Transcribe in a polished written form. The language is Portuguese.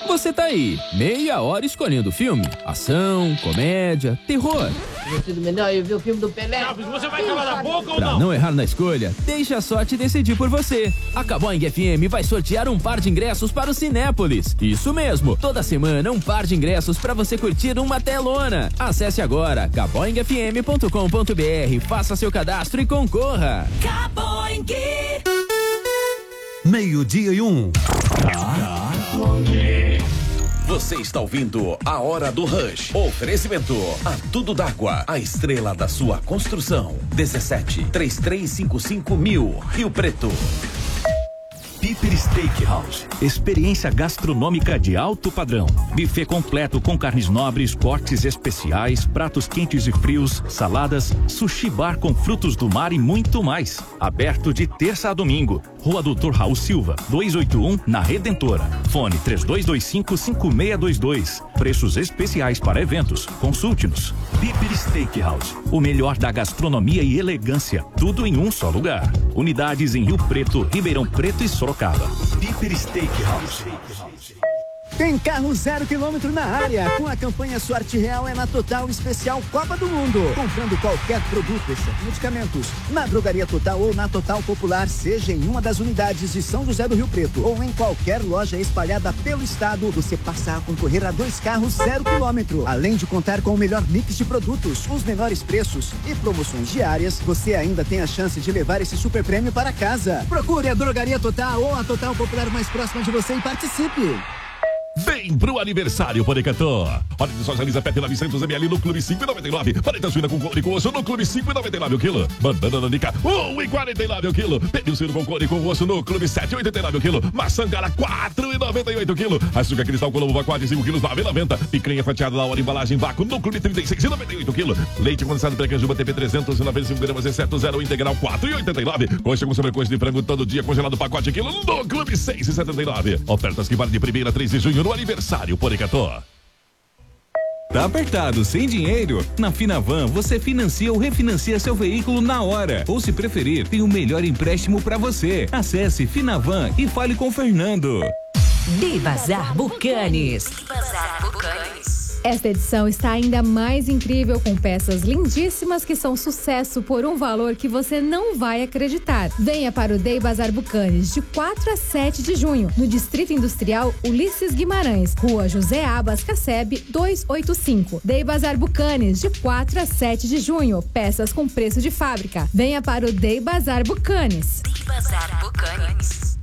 Você tá aí, meia hora escolhendo filme, ação, comédia, terror. Divertido melhor eu ver o filme do Pelé. Você vai calar a boca ou Pra não errar na escolha, deixa a sorte decidir por você. A Caboing FM vai sortear um par de ingressos para o Cinépolis. Isso mesmo, toda semana um par de ingressos para você curtir uma telona. Acesse agora caboingfm.com.br, faça seu cadastro e concorra. Caboing. 12:01. Você está ouvindo A Hora do Rush. Oferecimento a Tudo d'Água, a estrela da sua construção. 17-3355-1000, Rio Preto. Piper Steakhouse. Experiência gastronômica de alto padrão. Buffet completo com carnes nobres, cortes especiais, pratos quentes e frios, saladas, sushi bar com frutos do mar e muito mais. Aberto de terça a domingo. Rua Doutor Raul Silva, 281, na Redentora. Fone 3225-5622. Preços especiais para eventos. Consulte-nos. Piper Steakhouse. O melhor da gastronomia e elegância. Tudo em um só lugar. Unidades em Rio Preto, Ribeirão Preto e Sorocaba. Piper Steakhouse. Tem carro 0 km na área. Com a campanha Sorte Real é na Total Especial Copa do Mundo. Comprando qualquer produto, exceto medicamentos, na Drogaria Total ou na Total Popular, seja em uma das unidades de São José do Rio Preto ou em qualquer loja espalhada pelo estado, você passa a concorrer a 2 carros 0 km. Além de contar com o melhor mix de produtos, os menores preços e promoções diárias, você ainda tem a chance de levar esse super prêmio para casa. Procure a Drogaria Total ou a Total Popular mais próxima de você e participe. Vem pro aniversário Porecatô. Óleo de soja lisa PET 900 ml no Clube 5,99. Paleta suína com couro e com osso no Clube 5,99 o quilo. Banana nanica 1,49 o quilo. Pernil suíno com couro e com osso no Clube 7,89 o quilo. Maçã cara 4,98 o quilo. Açúcar cristal Colombo Vacuado 5 quilos 9,90. Picanha fatiada da hora embalagem vácuo no Clube 36,98 o quilo. Leite condensado Precanjuba TP 395 gramas exceto 0 integral 4,89. Coxa com sobrecoxa de frango todo dia congelado pacote quilo no Clube 6,79. Ofertas que valem de 1º a 3 de junho no aniversário Porecatô. Tá apertado, sem dinheiro? Na Finavan você financia ou refinancia seu veículo na hora. Ou se preferir, tem o melhor empréstimo para você. Acesse Finavan e fale com o Fernando. De Bazar Bucanes. Esta edição está ainda mais incrível, com peças lindíssimas que são sucesso por um valor que você não vai acreditar. Venha para o Day Bazar Bucanes de 4 a 7 de junho, no Distrito Industrial Ulisses Guimarães, Rua José Abas Casseb 285. Day Bazar Bucanes de 4 a 7 de junho, peças com preço de fábrica. Venha para o Day Bazar Bucanes. Day Bazar Bucanes.